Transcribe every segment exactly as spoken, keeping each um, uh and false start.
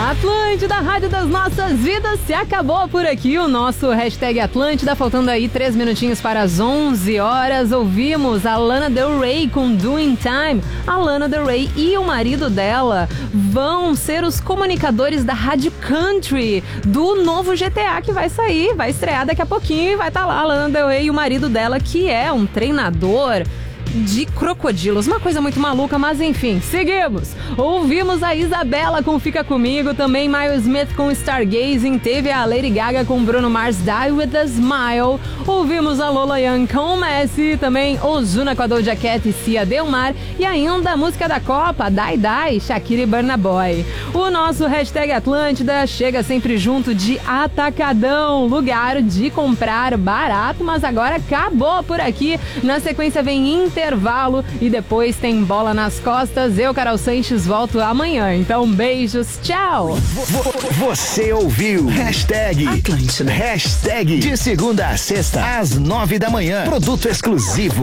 Atlântida, rádio das nossas vidas, se acabou por aqui o nosso hashtag Atlântida, faltando aí três minutinhos para as onze horas, ouvimos a Lana Del Rey com Doing Time. A Lana Del Rey e o marido dela vão ser os comunicadores da Rádio Country do novo G T A que vai sair, vai estrear daqui a pouquinho e vai estar lá a Lana Del Rey e o marido dela, que é um treinador de crocodilos, uma coisa muito maluca, mas enfim, seguimos. Ouvimos a Isabela com Fica Comigo, também Miles Smith com Stargazing, teve a Lady Gaga com Bruno Mars, Die With A Smile, ouvimos a Lola Young com Messi, também Ozuna com a Doja Cat e Cia Delmar, e ainda a música da Copa, Die Die, Shakira e Burna Boy. O nosso hashtag Atlântida chega sempre junto de Atacadão, lugar de comprar barato, mas agora acabou por aqui. Na sequência vem intervalo e depois tem Bola nas Costas. Eu, Carol Sanches, volto amanhã. Então, beijos, tchau! Você ouviu Hashtag Atlântida. Hashtag de segunda a sexta, às nove da manhã. Produto exclusivo.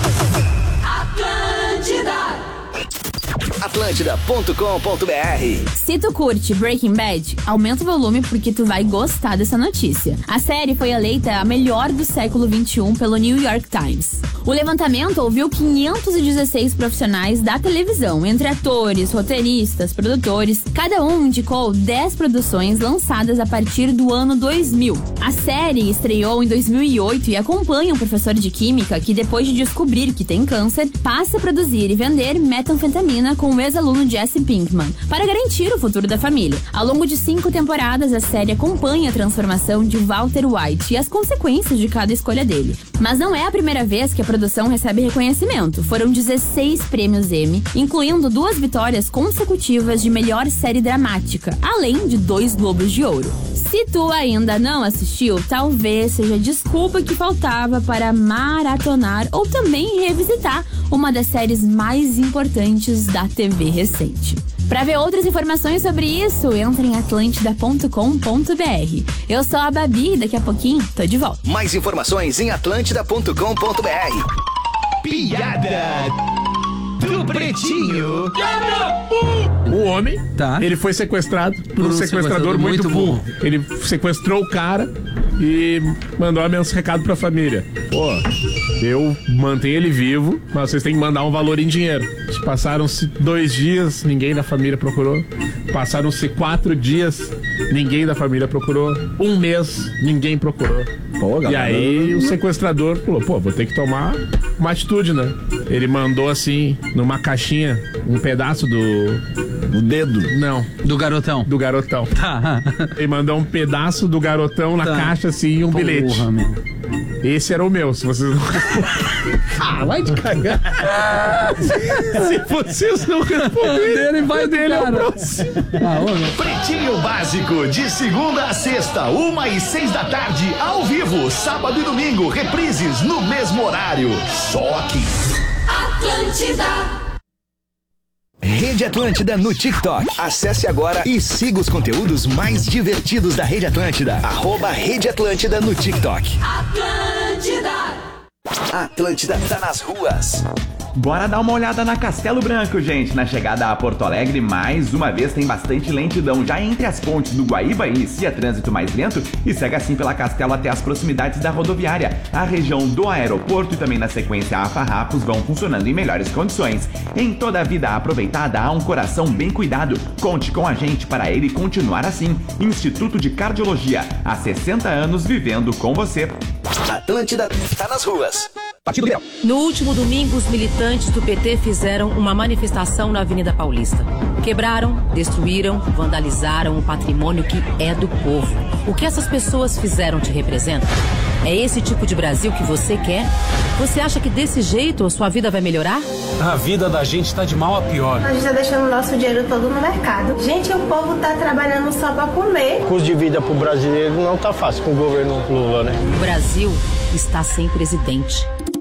Atlântida. Atlântida ponto com ponto b r. Se tu curte Breaking Bad, aumenta o volume porque tu vai gostar dessa notícia. A série foi eleita a melhor do século vinte e um pelo New York Times. O levantamento ouviu quinhentos e dezesseis profissionais da televisão, entre atores, roteiristas, produtores. Cada um indicou dez produções lançadas a partir do ano dois mil. A série estreou em dois mil e oito e acompanha um professor de química que, depois de descobrir que tem câncer, passa a produzir e vender metanfetamina com o ex-aluno Jesse Pinkman, para garantir o futuro da família. Ao longo de cinco temporadas, a série acompanha a transformação de Walter White e as consequências de cada escolha dele. Mas não é a primeira vez que a produção recebe reconhecimento. Foram dezesseis prêmios Emmy, incluindo duas vitórias consecutivas de melhor série dramática, além de dois Globos de Ouro. Se tu ainda não assistiu, talvez seja a desculpa que faltava para maratonar ou também revisitar uma das séries mais importantes da T V recente. Para ver outras informações sobre isso, entre em atlântida ponto com ponto b r. Eu sou a Babi e daqui a pouquinho tô de volta. Mais informações em atlântida ponto com ponto b r. Piada do Pretinho. O homem, Tá. ele foi sequestrado por, Por um um sequestrador, sequestrador muito, muito burro. burro. Ele sequestrou o cara e mandou um recado pra família. Pô, eu mantenho ele vivo, mas vocês têm que mandar um valor em dinheiro. Passaram-se dois dias, ninguém da família procurou. Passaram-se quatro dias, ninguém da família procurou. Um mês, ninguém procurou. Pô, E galera, aí o sequestrador falou, pô, vou ter que tomar uma atitude, né? Ele mandou assim, numa caixinha, um pedaço do... O dedo. Não, Do garotão. do garotão. Tá. Ele mandou um pedaço do garotão na Tá. caixa assim e um Porra, bilhete. meu. Esse era o meu, se vocês não... Ah, vai te cagar. Se vocês não responderem, vai dele ao próximo. Ah, ô, meu. Pretinho Básico, de segunda a sexta, uma e seis da tarde, ao vivo, sábado e domingo, reprises no mesmo horário. Só aqui. Atlântida. Rede Atlântida no TikTok. Acesse agora e siga os conteúdos mais divertidos da Rede Atlântida. Arroba Rede Atlântida no TikTok. Atlântida. Atlântida tá nas ruas. Bora dar uma olhada na Castelo Branco, gente. Na chegada a Porto Alegre, mais uma vez tem bastante lentidão já entre as pontes do Guaíba e inicia trânsito mais lento e segue assim pela Castelo até as proximidades da rodoviária. A região do aeroporto e também na sequência a Farrapos vão funcionando em melhores condições. Em toda a vida aproveitada há um coração bem cuidado. Conte com a gente para ele continuar assim. Instituto de Cardiologia, há sessenta anos vivendo com você. Atlântida tá nas ruas. Partido Leão. No último domingo, os militantes do P T fizeram uma manifestação na Avenida Paulista. Quebraram, destruíram, vandalizaram o patrimônio que é do povo. O que essas pessoas fizeram te representa? É esse tipo de Brasil que você quer? Você acha que desse jeito a sua vida vai melhorar? A vida da gente tá de mal a pior. A gente tá deixando o nosso dinheiro todo no mercado. Gente, o povo tá trabalhando só pra comer. O custo de vida pro brasileiro não tá fácil com o governo Lula, né? O Brasil está sem presidente.